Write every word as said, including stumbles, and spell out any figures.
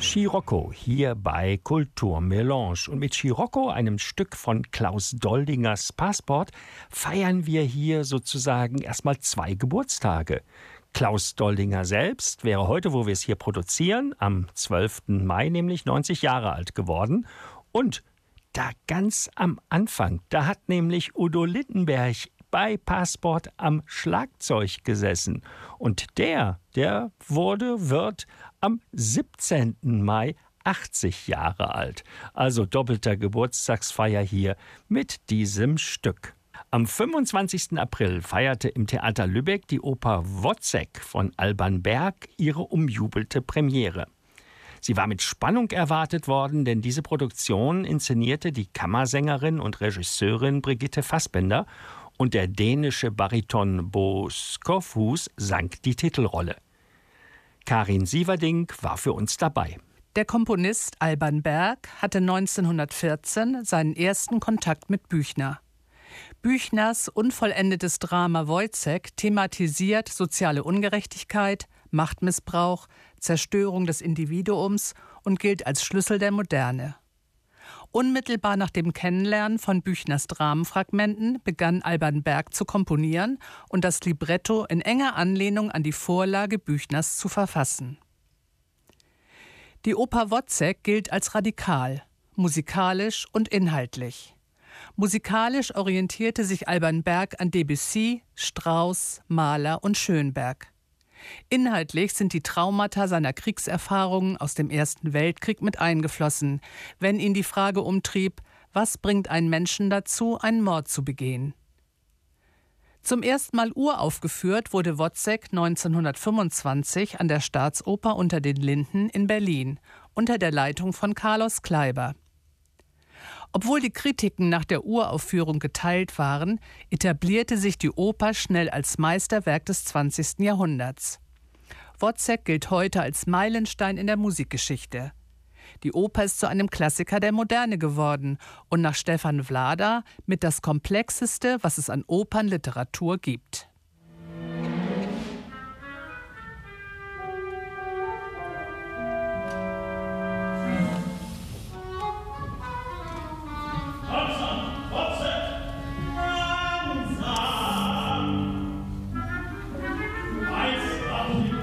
Scirocco hier bei Kulturmelange. Und mit Scirocco, einem Stück von Klaus Doldingers Passport, feiern wir hier sozusagen erstmal zwei Geburtstage. Klaus Doldinger selbst wäre heute, wo wir es hier produzieren, am zwölften Mai nämlich neunzig Jahre alt geworden. Und da ganz am Anfang, da hat nämlich Udo Lindenberg bei Passport am Schlagzeug gesessen. Und der, der wurde, wird am siebzehnten Mai achtzig Jahre alt. Also doppelter Geburtstagsfeier hier mit diesem Stück. Am fünfundzwanzigsten April feierte im Theater Lübeck die Oper Wozzeck von Alban Berg ihre umjubelte Premiere. Sie war mit Spannung erwartet worden, denn diese Produktion inszenierte die Kammersängerin und Regisseurin Brigitte Fassbender und der dänische Bariton Bo Skovhus sang die Titelrolle. Karin Sieverding war für uns dabei. Der Komponist Alban Berg hatte neunzehnhundertvierzehn seinen ersten Kontakt mit Büchner. Büchners unvollendetes Drama Wozzeck thematisiert soziale Ungerechtigkeit, Machtmissbrauch, Zerstörung des Individuums und gilt als Schlüssel der Moderne. Unmittelbar nach dem Kennenlernen von Büchners Dramenfragmenten begann Alban Berg zu komponieren und das Libretto in enger Anlehnung an die Vorlage Büchners zu verfassen. Die Oper Wozzeck gilt als radikal, musikalisch und inhaltlich. Musikalisch orientierte sich Alban Berg an Debussy, Strauss, Mahler und Schönberg. Inhaltlich sind die Traumata seiner Kriegserfahrungen aus dem Ersten Weltkrieg mit eingeflossen, wenn ihn die Frage umtrieb, was bringt einen Menschen dazu, einen Mord zu begehen? Zum ersten Mal uraufgeführt wurde Wozzeck neunzehnhundertfünfundzwanzig an der Staatsoper Unter den Linden in Berlin unter der Leitung von Carlos Kleiber. Obwohl die Kritiken nach der Uraufführung geteilt waren, etablierte sich die Oper schnell als Meisterwerk des zwanzigsten Jahrhunderts. Wozzeck gilt heute als Meilenstein in der Musikgeschichte. Die Oper ist zu einem Klassiker der Moderne geworden und nach Stefan Vlada mit das Komplexeste, was es an Opernliteratur gibt.